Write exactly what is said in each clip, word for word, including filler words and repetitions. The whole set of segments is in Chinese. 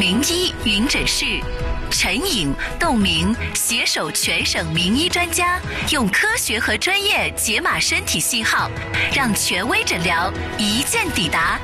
名医云诊室，陈颖、窦明携手全省名医专家，用科学和专业解码身体信号，让权威诊疗一键抵达。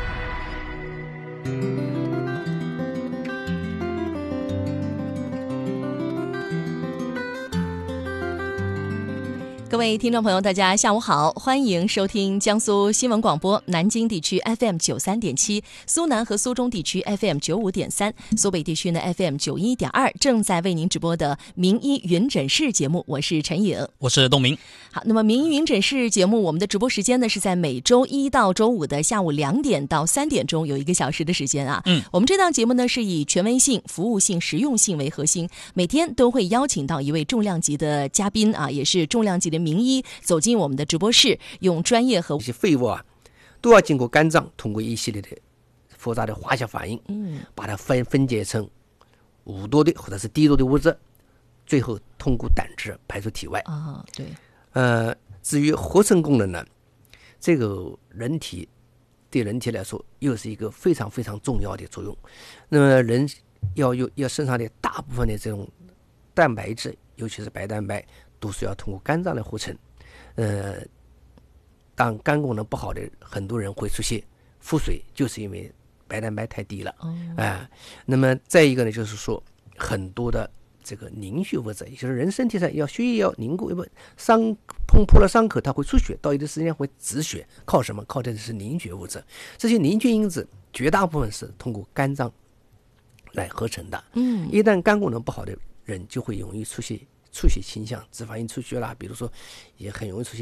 各位听众朋友，大家下午好，欢迎收听江苏新闻广播南京地区 F M 九十三点七，苏南和苏中地区 F M 九十五点三，苏北地区呢 F M 九十一点二，正在为您直播的名医云诊室节目，我是陈颖， 我是东明。 好，那么名医云诊室节目，我们的直播时间呢是在每周一到周五的下午两点到三点钟，有一个小时的时间啊。 嗯， 我们这档节目呢是以权威性、服务性、实用性为核心，每天都会邀请到一位重量级的嘉宾啊，也是重量级的名医走进我们的直播室，用专业和一些废物啊，都要经过肝脏通过一系列的复杂的化学反应，嗯，把它分分解成无毒的或者是低毒的物质，最后通过胆汁排出体外。 啊，对。 呃，至于合成功能呢，这个人体对人体来说又是一个非常非常重要的作用。那么人要有要身上的大部分的这种蛋白质，尤其是白蛋白，都是要通过肝脏来合成。呃，当肝功能不好的很多人会出现腹水，就是因为白蛋白太低了。哦，呃，那么再一个呢，就是说很多的这个凝血物质，也就是人身体上要血液要凝固，因为伤碰破了伤口，它会出血，到一定时间会止血，靠什么？靠的是凝血物质。这些凝血因子绝大部分是通过肝脏来合成的。嗯，一旦肝功能不好的人，就会容易出现出血倾向，脂肪性出血啦，比如说也很容易出现